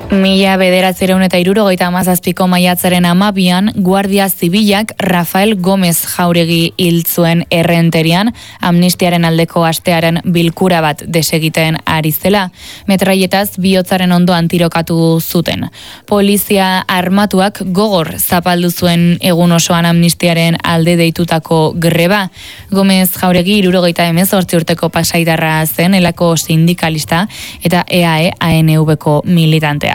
1967ko maiatzaren 12an, Guardia Zibilak Rafael Gómez Jauregi hil zuen Errenterian, amnistiaren aldeko astearen bilkura bat desegiten ari zela. Metraietaz bihotzaren ondoan tirokatu zuten. Polizia armatuak gogor zapaldu zuen egun osoan amnistiaren alde deitutako greba. Gómez Jauregi 78 urteko pasaitarra zen, elako sindikalista eta EAE-ANV-ko militantea.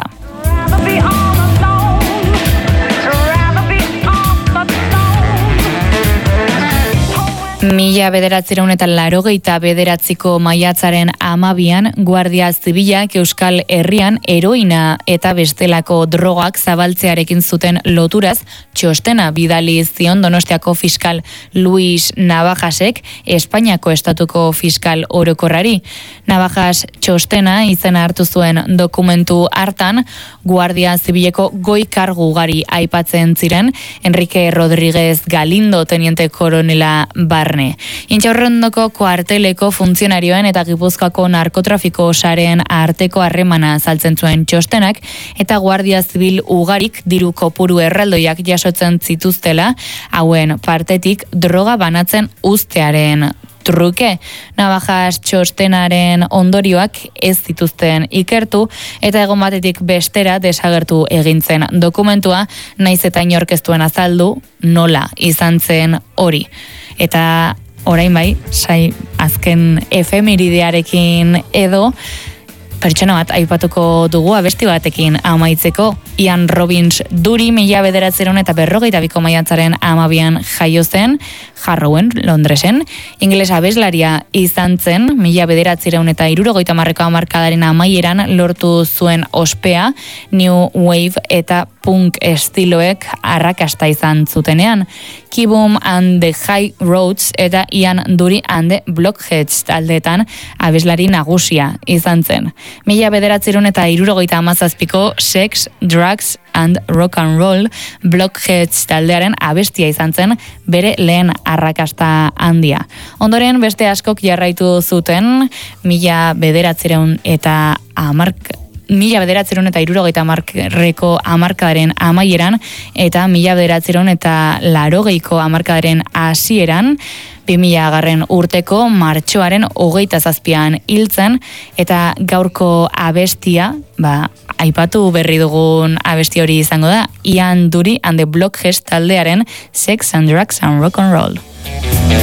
Mila 1989ko maiatzaren 12an, Guardia Zibilak Euskal Herrian heroina eta bestelako drogak zabaltzearekin zuten loturaz txostena bidali zion Donostiako fiskal Luis Navajasek Espainiako estatuko fiskal orokorrari. Navajas txostena izena hartu zuen dokumentu hartan, Guardia Zibileko goi kargu ugari aipatzen ziren, Enrique Rodríguez Galindo teniente koronela barne. Intxaurrondoko kuarteleko funtzionarioen eta Gipuzkoako narkotrafiko saren arteko harremana azaltzen zuen txostenak, eta Guardia Zibil ugarik diru kopuru erraldoiak jasotzen zituztela, hauen partetik droga banatzen uztearen truke. Navajas txostenaren ondorioak ez zituzten ikertu eta egon batetik bestera desagertu egintzen dokumentua, naiz eta inork ez duen azaldu nola izan zen hori. Eta orain bai, azken efemeridearekin edo pertsona bat aipatuko dugu abesti batekin amaitzeko. Ian Robbins Duri 1952ko maiatzaren 12an jaio zen, Harrowen, Londresen. Ingeles abeslaria izan zen, 1970ko hamarkadaren amaieran lortu zuen ospea, New Wave eta punk estiloek arrakasta izan zutenean. Kibum and the High Roads eta Ian Duri and the Blockheads taldeetan abeslari nagusia izan zen. 1977ko Sex, Drugs and Rock and Roll Blockheads taldearen abestia izan zen bere lehen arrakasta handia. Ondoren beste askok jarraitu zuten 1970ko hamarkadaren amaieran eta 1980ko hamarkadaren hasieran, 2000 urteko martxoaren 27an hiltzen, eta gaurko abestia, aipatu berri dugun abesti hori izango da, Ian Duri and the Blockheads taldearen Sex and Drugs and Rock and Roll.